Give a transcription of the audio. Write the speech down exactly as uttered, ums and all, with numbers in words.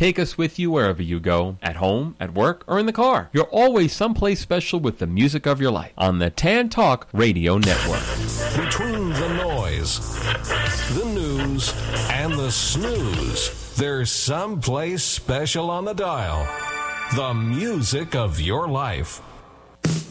Take us with you wherever you go, at home, at work, or in the car. You're always someplace special with the music of your life on the Tan Talk Radio Network. Between the noise, the news, and the snooze, there's someplace special on the dial. The music of your life.